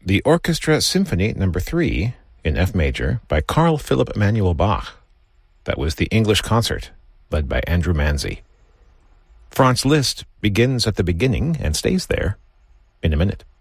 the Orchestra Symphony No. 3 in F major by Carl Philipp Emanuel Bach. That was the English Concert, led by Andrew Manzi. Franz Liszt begins at the beginning and stays there in a minute.